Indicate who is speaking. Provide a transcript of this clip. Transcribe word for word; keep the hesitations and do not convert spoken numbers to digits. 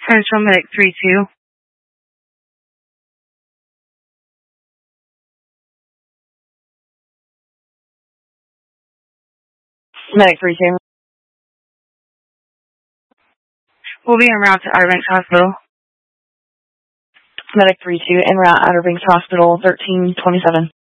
Speaker 1: Central Medic three two.
Speaker 2: Medic three two.
Speaker 1: We'll be en route to Outer Banks Hospital.
Speaker 2: Medic three two, en route Outer Banks Hospital, thirteen twenty-seven.